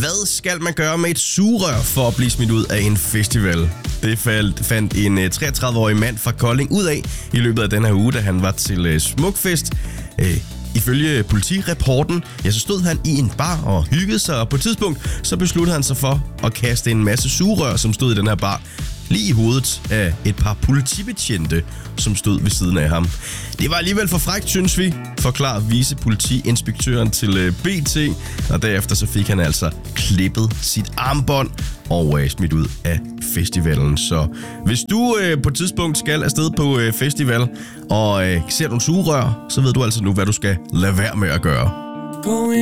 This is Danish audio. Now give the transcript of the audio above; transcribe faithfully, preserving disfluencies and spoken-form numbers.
Hvad skal man gøre med et sugerør for at blive smidt ud af en festival? Det fandt en treogtredive-årig mand fra Kolding ud af i løbet af den her uge, da han var til Smukfest. Øh, ifølge politirapporten, ja, så stod han i en bar og hyggede sig, og på et tidspunkt så besluttede han sig for at kaste en masse sugerør, som stod i den her bar, lige i hovedet af et par politibetjente, som stod ved siden af ham. Det var alligevel for frækt, synes vi, forklarer vicepolitiinspektøren til B T, og derefter så fik han altså klippet sit armbånd og øh, smidt ud af festivalen. Så hvis du øh, på et tidspunkt skal afsted på øh, festival og øh, ser nogle sugerør, så ved du altså nu, hvad du skal lade være med at gøre.